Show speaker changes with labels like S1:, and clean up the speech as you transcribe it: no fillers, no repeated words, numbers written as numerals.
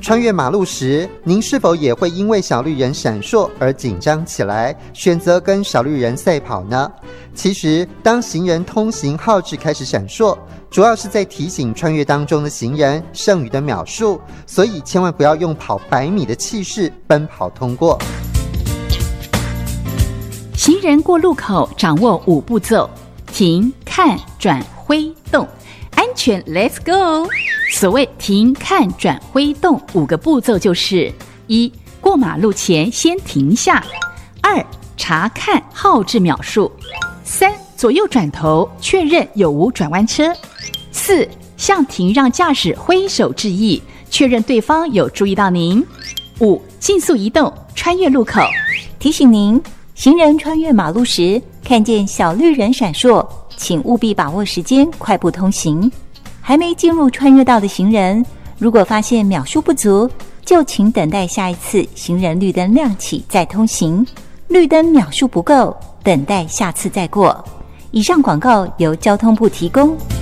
S1: 穿越马路时，您是否也会因为小绿人闪烁而紧张起来，选择跟小绿人赛跑呢？其实，当行人通行号志开始闪烁，主要是在提醒穿越当中的行人剩余的秒数，所以千万不要用跑100米的气势奔跑通过。
S2: 行人过路口掌握5步骤：停、看、转、挥、动，安全 Let's go。所谓停、看、转、挥、动5个步骤就是：1. 过马路前先停下；2. 查看号志秒数；3. 左右转头确认有无转弯车；4. 向停让驾驶挥手致意，确认对方有注意到您；5. 竞速移动穿越路口。
S3: 提醒您，行人穿越马路时看见小绿人闪烁，请务必把握时间快步通行。还没进入穿越道的行人，如果发现秒数不足，就请等待下一次行人绿灯亮起再通行。绿灯秒数不够，等待下次再过。以上广告由交通部提供。